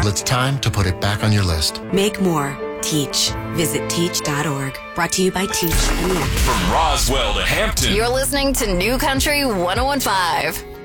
Well, it's time to put it back on your list. Make more. Teach. Visit teach.org. Brought to you by Teach and the Advocate. From Roswell to Hampton. You're listening to New Country 101.5.